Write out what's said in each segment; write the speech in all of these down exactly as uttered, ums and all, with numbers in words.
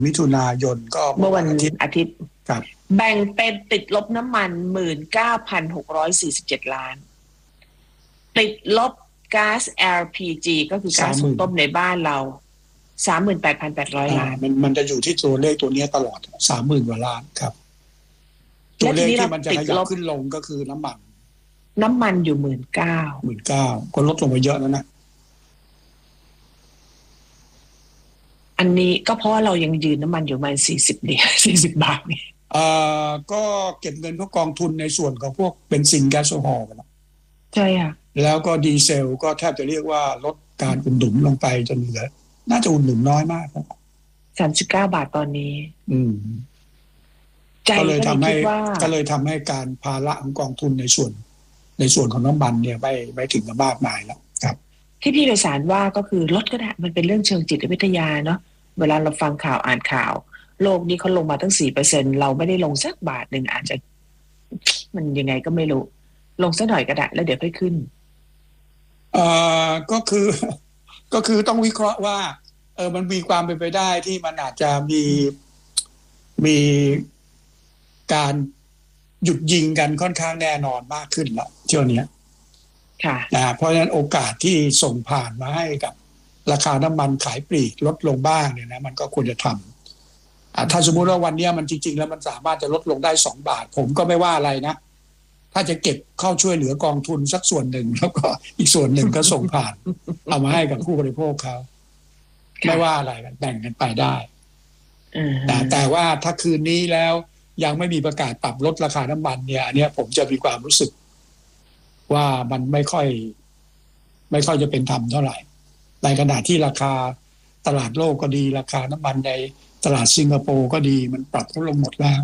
มิถุนายนก็เมื่อวันอาทิตย์อาทิตย์ครับแบ่งเป็นติดลบน้ำมัน หนึ่งหมื่นเก้าพันหกร้อยสี่สิบเจ็ด ล้านติดลบก๊าซ แอล พี จี ก็คือก๊าซหุงต้มในบ้านเรา สามหมื่นแปดพันแปดร้อย ล้านมันมันจะอยู่ที่ตัวเลขตัวนี้ตลอด สามหมื่น กว่าล้านครับตัวเลขที่มันจะขยับขึ้นลงก็คือน้ำมันน้ำมันอยู่ หนึ่งหมื่นเก้าพันหนึ่งหมื่นเก้าพัน ก็ลดลงไปเยอะแล้วนะอันนี้ก็เพราะเรายังยืนน้ำมันอยู่ประมาณสี่สิบเนี่ยสี่สิบบาทนี่เอ่อก็เก็บเงินพวกกองทุนในส่วนของพวกเบนซินแก๊สโซฮอล์กันใช่ค่ะแล้วก็ดีเซลก็แทบจะเรียกว่าลดการอุดหนุนลงไปจนเหลือน่าจะอุดหนุนน้อยมากครับสามสิบเก้าบาทตอนนี้อืมก็เลยทำให้ก็เลยทำให้การภาระของกองทุนในส่วนในส่วนของน้ำมันเนี่ยไม่ไม่ถึงกับมากมายแล้วครับที่พี่ไพศาลว่าก็คือลดก็ได้มันเป็นเรื่องเชิงจิตวิทยาเนาะเวลาเราฟังข่าวอ่านข่าวโลกนี้เขาลงมาตั้ง สี่เปอร์เซ็นต์ เราไม่ได้ลงสักบาทหนึ่งอาจจะมันยังไงก็ไม่รู้ลงสักหน่อยก็ได้แล้วเดี๋ยวค่อยขึ้นเอ่อก็คือก็คือต้องวิเคราะห์ว่าเออมันมีความเป็นไปได้ที่มันอาจจะมีมีการหยุดยิงกันค่อนข้างแน่นอนมากขึ้นแล้วเที่ยวนี้ค่ะนะเพราะฉะนั้นโอกาสที่ส่งผ่านมาให้กับราคาน้ำมันขายปลีกลดลงบ้างเนี่ยนะมันก็ควรจะทำอ่าถ้าสมมุติว่าวันนี้มันจริงๆแล้วมันสามารถจะลดลงได้สองบาทผมก็ไม่ว่าอะไรนะถ้าจะเก็บเข้าช่วยเหลือกองทุนสักส่วนหนึ่งแล้วก็อีกส่วนหนึ่งก็ส่งผ่านเอามาให้กับผู้บริโภคเขาไม่ว่าอะไรกันแบ่งกันไปได้แต่แต่ว่าถ้าคืนนี้แล้วยังไม่มีประกาศปรับลดราคาน้ำมันเนี่ยอันนี้ผมจะมีความรู้สึกว่ามันไม่ค่อยไม่ค่อยจะเป็นธรรมเท่าไหร่ในขณะที่ราคาตลาดโลกก็ดีราคาน้ำมันในตลาดสิงคโปร์ก็ดีมันปรับลดลงหมดแล้ว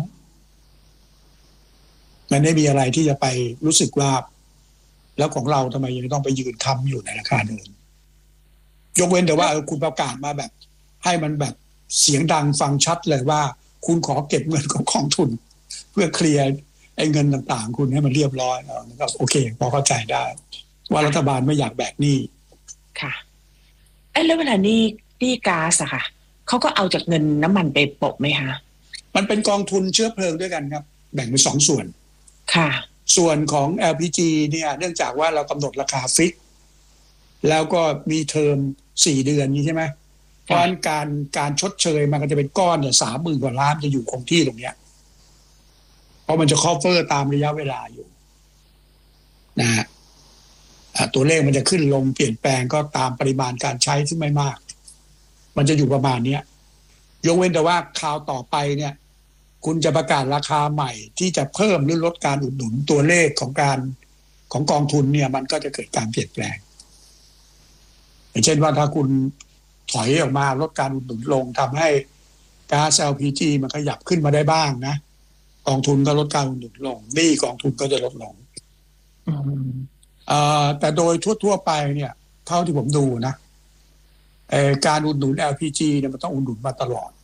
มันไม่มีอะไรที่จะไปรู้สึกว่าแล้วของเราทำไมยังต้องไปยืนค้ำอยู่ในราคาเดิมยกเว้นแต่ว่าคุณประกาศมาแบบให้มันแบบเสียงดังฟังชัดเลยว่าคุณขอเก็บเงินของกองทุนเพื่อเคลียร์ไอ้เงินต่างๆคุณให้มันเรียบร้อยแล้วก็โอเคพอเข้าใจได้ว่ารัฐบาลไม่อยากแบกหนี้ค่ะไอ้แล้วเวลานี้หนี้ก๊าซอะค่ะเขาก็เอาจากเงินน้ำมันไปโปะไหมคะมันเป็นกองทุนเชื้อเพลิงด้วยกันครับแบ่งเป็นสองส่วนค่ะส่วนของ แอล พี จี เนี่ยเนื่องจากว่าเรากำหนดราคาฟิกแล้วก็มีเทอมสี่เดือนนี้ใช่ไหมเพราะฉะนั้นการการชดเชยมันก็จะเป็นก้อนเนี่ยสามหมื่นกว่าล้านจะอยู่คงที่ตรงเนี้ยเพราะมันจะ cover ตามระยะเวลาอยู่นะฮะตัวเลขมันจะขึ้นลงเปลี่ยนแปลงก็ตามปริมาณการใช้ที่ไม่มากมันจะอยู่ประมาณนี้ยกเว้นแต่ว่าคราวต่อไปเนี่ยคุณจะประกาศราคาใหม่ที่จะเพิ่มหรือลดการอุดหนุนตัวเลขของการของกองทุนเนี่ยมันก็จะเกิดการเปลี่ยนแปลงอย่างเช่นว่าถ้าคุณถอยออกมาลดการอุดหนุนลงทำให้ก๊าซ แอล พี จี มันขยับขึ้นมาได้บ้างนะกองทุนก็ลดการอุดหนุนลงหนี้กองทุนก็จะลดลงแต่โดยทั่วๆไปเนี่ยเท่าที่ผมดูนะการอุดหนุน แอล พี จี เนี่ยมันต้องอุดหนุนมาตลอด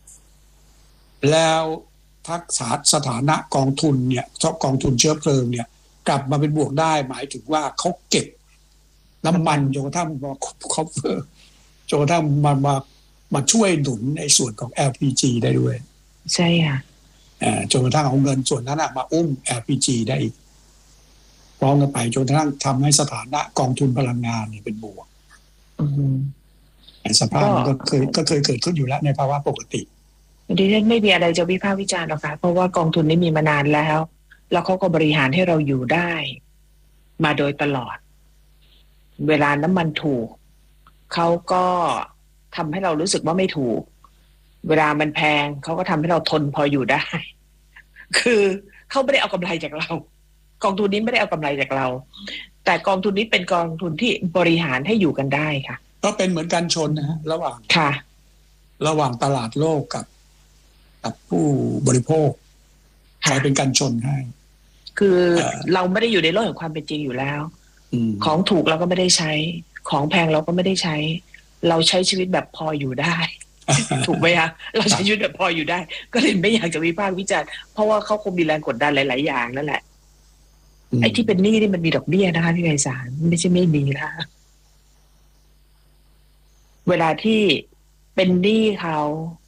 แล้วทักษะสถานะกองทุนเนี่ยชอบกองทุนเชื้อเพลิงเนี่ยกลับมาเป็นบวกได้หมายถึงว่าเขาเก็บน้ำมันจนกระทั่งมาคอฟเวอร์จนกระทั่งมามามาช่วยหนุนในส่วนของ แอล พี จี ได้ด้วยใช่ค่ะจนกระทั่งเอาเงินส่วนนั้นมาอุ้ม แอล พี จี ได้อีกพร้อมกันไปจนกระทั่งทำให้สถานะกองทุนพลังงานเนี่ยเป็นบวกสภาพก็เคยก็เคยเกิดขึ้นอยู่แล้วในภาวะปกติดิฉันไม่มีอะไรจะวิพากษ์วิจารณ์หรอกค่ะเพราะว่ากองทุนนี้มีมานานแล้วแล้วเขาก็บริหารให้เราอยู่ได้มาโดยตลอดเวลาน้ำมันถูกเขาก็ทำให้เรารู้สึกว่าไม่ถูกเวลามันแพงเขาก็ทำให้เราทนพออยู่ได้คือเขาไม่ได้เอากำไรจากเรากองทุนนี้ไม่ได้เอากำไรจากเราแต่กองทุนนี้เป็นกองทุนที่บริหารให้อยู่กันได้ค่ะก็เป็นเหมือนกันชนนะฮะระหว่างค่ะระหว่างตลาดโลกกับกับผู้บริโภคใครเป็นกันชนให้คือเราไม่ได้อยู่ในโลกแห่งความเป็นจริงอยู่แล้วของถูกเราก็ไม่ได้ใช้ของแพงเราก็ไม่ได้ใช้เราใช้ชีวิตแบบพออยู่ได้ถูกไหมคะเราใช้ชีวิตแบบพออยู่ได้ก็เลยไม่อยากจะวิพากษ์วิจารณ์เพราะว่าเขาคงมีแรงกดดันหลายๆอย่างนั่นแหละไอ้ที่เป็นหนี้นี่มันมีดอกเบี้ยนะคะพี่ไพศาลไม่ใช่ไม่มีนะเวลาที่เป็นหนี้เขา